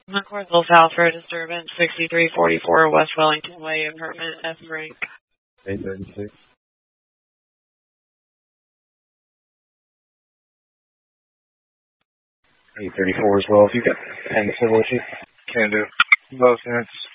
McCorville South for a disturbance, 6344 West Wellington Way, apartment F rank. 836. 834 as well. If you got penicillin, Can do. Both units.